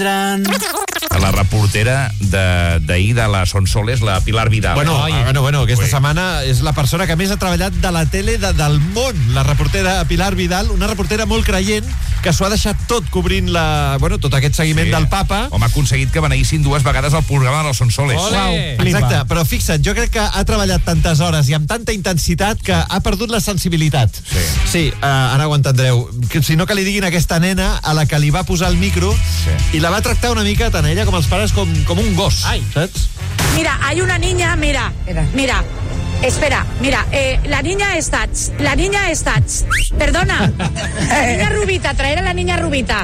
La reportera d'ahir de la Sonsoles, la Pilar Vidal. Bueno, aquesta setmana és la persona que més ha treballat de la tele del món, la reportera Pilar Vidal, una reportera molt creient que s'ho ha deixat tot cobrint tot aquest seguiment del Papa. Home, ha aconseguit que beneïssin 2 vegades el programa de la Sonsoles. Exacte, però fixa't, jo crec que ha treballat tantes hores i amb tanta intensitat que ha perdut la sensibilitat. Sí, ara ho entendreu. Si no, que li diguin a aquesta nena a la que li va posar el micro i la va tractar una mica tant ella com els pares com un gos, saps? Mira, hay una niña, mira, espera, la niña está, perdona, la niña rubita, traer a la niña rubita,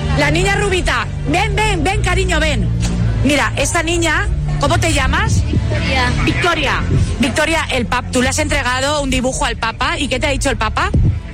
ven cariño, ven. Mira, esta niña, ¿cómo te llamas? Victoria, el Papa, tú le has entregado un dibujo al Papa, ¿y qué te ha dicho el Papa?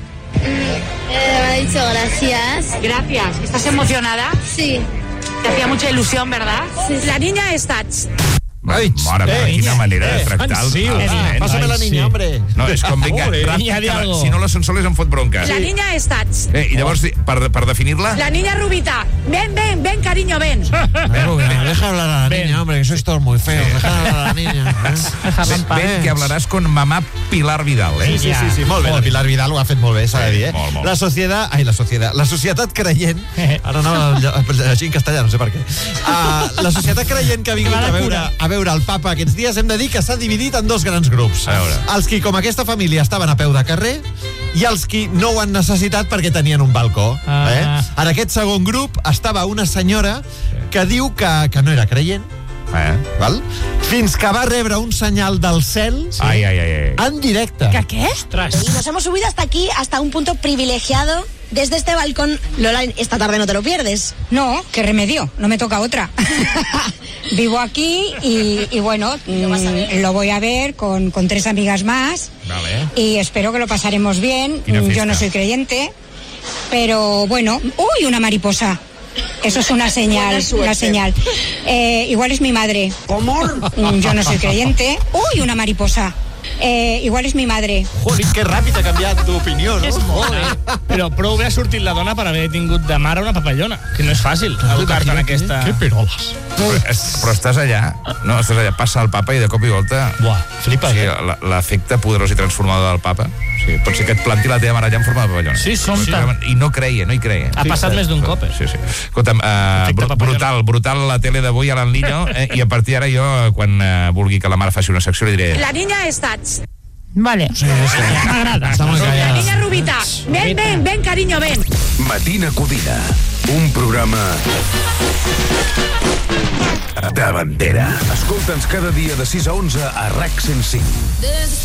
Me ha dicho gracias. ¿Estás emocionada? Sí. Te hacía mucha ilusión, ¿verdad? Sí. La niña está... Mare meva, quina manera de tractar els nens. Pásame la niña, hombre. No, és com, vinga, si no la Sonsoles em fot bronca. La niña está... I llavors, per definir-la... La niña rubita, ven cariño, ven. Deja hablar a la niña, hombre, que sois todos muy feos. Deja hablar a la niña. Ven que hablaràs con mamá Pilar Vidal, Sí, molt bé, la Pilar Vidal ho ha fet molt bé, s'ha de dir, molt. La societat creient... Ara no, llegint castellà, no sé per què. La societat creient que ha vingut a veure el Papa aquests dies, hem de dir que s'ha dividit en 2 grans grups. Els qui, com aquesta família, estaven a peu de carrer i els qui no ho han necessitat perquè tenien un balcó. En aquest segon grup estava una senyora que diu que no era creient, val? Fins que va rebre un senyal del cel en directe. ¿Qué? Y nos hemos subido hasta aquí, hasta un punto privilegiado. Desde este balcón, Lola, esta tarde no te lo pierdes. No, qué remedio, no me toca otra. Vivo aquí y bueno, lo voy a ver con 3 amigas más. Y espero que lo pasaremos bien. Yo no soy creyente, pero bueno, ¡uy, una mariposa! Eso es una señal, igual es mi madre. ¿Cómo? Yo no soy creyente. ¡Uy, una mariposa! Igual és mi madre. Joder, que ràpid ha canviat d'opinió, no? És molt, Però prou bé ha sortit la dona per haver tingut de mare una papallona, que no és fàcil educar-te en aquesta... Que peroles. Però estàs allà, passa el Papa i de cop i volta... Buah, flipa, l'efecte poderós i transformador del Papa. Pot ser que et planti la teva mare allà en forma de papallona. Sí, I no hi creia. Ha passat més d'un cop, Sí. Escolta'm, brutal la tele d'avui a l'Anillo, i a partir d'ara jo, quan vulgui que la mare faci una secció, li diré... La niña está... Vale. M'agrada. La niña rubita, ven cariño, ven. Matina Codina, un programa de bandera. Escolta'ns cada dia de 6 a 11 a RAC 105.